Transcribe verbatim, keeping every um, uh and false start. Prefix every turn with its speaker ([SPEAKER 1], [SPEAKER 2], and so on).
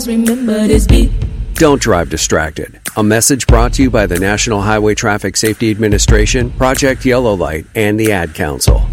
[SPEAKER 1] Remember this beat.
[SPEAKER 2] Don't drive distracted. A message brought to you by the National Highway Traffic Safety Administration, Project Yellow Light, and the Ad Council.